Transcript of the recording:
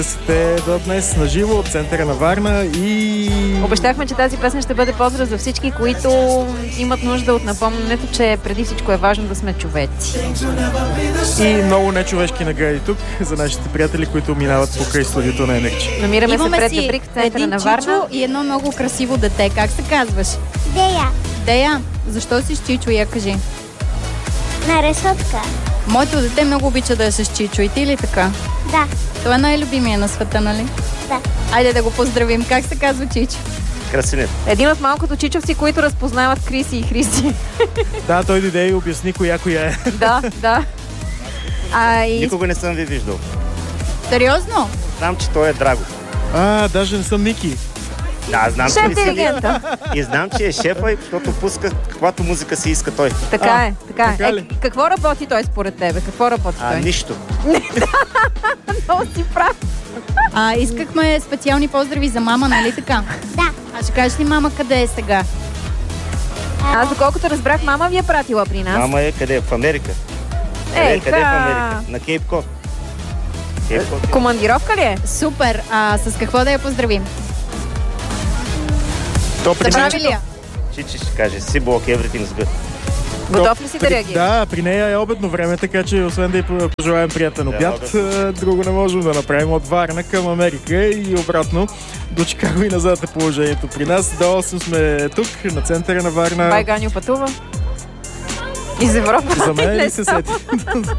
Те до днес на живо от центъра на Варна и... Обещахме, че тази песен ще бъде поздрав за всички, които имат нужда от напомнянето, че преди всичко е важно да сме човеци. И много нечовешки награди тук за нашите приятели, които минават покрай студиото на Energy. Намираме се пред Дебрик, центъра на Варна. Чичо и едно много красиво дете. Как се казваш? Дея. Дея, защо си с Чичо, я кажи? На решетка. Моето дете много обича да е с Чичо. И ти ли така? Да. Той е най-любимия на света, нали? Да. Айде да го поздравим. Как се казва Чичо? Красимир. Един от малкото чичовци, които разпознават Криси и Христи. Да, той дойде и обясни коя е. Да. Никога не съм ви виждал. Сериозно? Знам, че той е Драго. Даже не съм Ники. Да, знам, че Шеф не си диригента. И знам, че е шефа, защото пуска каквато музика си иска той. Така е. така ли? Какво работи той според тебе? Какво работи той? Нищо. Много си прав. Искахме специални поздрави за мама, нали така? Да. А ще кажеш ли мама къде е сега? Аз доколкото разбрах, мама ви е пратила при нас. Мама е къде? В Америка. Къде е в Америка? На Кейп Код. Командировка ли е? Супер! С какво да я поздравим? Забрави ли я? Чичи ще каже, си блок, everything's good. Готов ли си да реагираш? Да, при нея е обедно време, така че освен да й пожелаем приятен обяд, друго не можем да направим. От Варна към Америка и обратно до Чикаго и назад е положението при нас. До 8 сме тук, на центъра на Варна. Байганю пътува. Из Европа. За мен ли се сети?